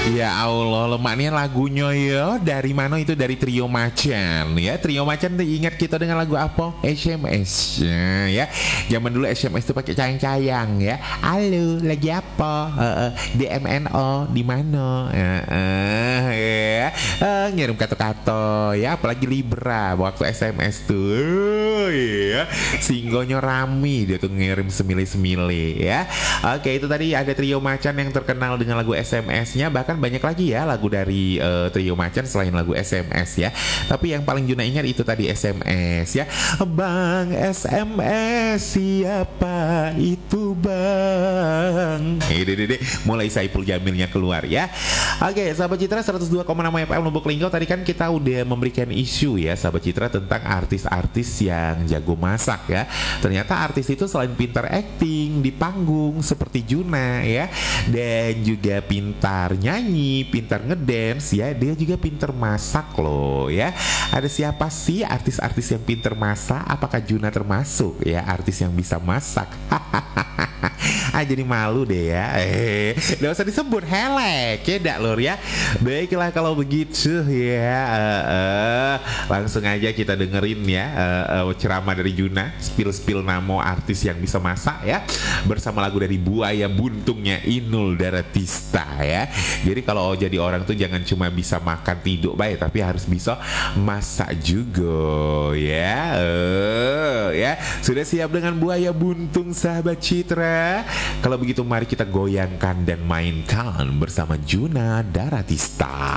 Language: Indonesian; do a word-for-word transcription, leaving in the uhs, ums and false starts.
Ya Allah, lemaknya lagunya ya dari mana itu, dari Trio Macan ya. Trio Macan tuh ingat kita dengan lagu apa? S M S ya. Zaman dulu S M S tuh pakai cayang-cayang ya. Halo, lagi apa? Uh, uh, D M N O di mana? Uh, uh, ya. Uh, ngirim kata-kata ya, apalagi Libra waktu S M S tuh. Uh, ya. Singgonya rame dia tuh ngirim semile-semile ya. Oke, itu tadi ada Trio Macan yang terkenal dengan lagu S M S-nya. Bahkan banyak lagi ya lagu dari uh, Trio Macan selain lagu S M S ya. Tapi yang paling Juna ingat itu tadi S M S ya. Bang S M S siapa itu bang? Hei dede, mulai Saipul Jamilnya keluar ya. Oke, sahabat Citra seratus dua koma enam F M Lubuk Linggau. Tadi kan kita udah memberikan isu ya sahabat Citra tentang artis-artis yang jago masak ya. Ternyata artis itu selain pintar acting di panggung seperti Juna ya, dan juga pintar nyanyi, pintar ngedance ya, dia juga pintar masak loh ya. Ada siapa sih artis-artis yang pintar masak? Apakah Juna termasuk ya artis yang bisa masak? Ah, jadi malu deh ya. Eh, gak usah disebut helek ya dak lur ya. Baiklah kalau begitu ya, uh, uh, langsung aja kita dengerin ya uh, uh, ceramah dari Juna, spill-spill nama artis yang bisa masak ya, bersama lagu dari Buaya Buntungnya Inul Daratista ya. Jadi kalau jadi orang tuh jangan cuma bisa makan tidur baik, tapi harus bisa masak juga ya. Uh, ya, sudah siap dengan Buaya Buntung sahabat Citra? Kalau begitu mari kita goyangkan dan mainkan bersama Juna Daratista.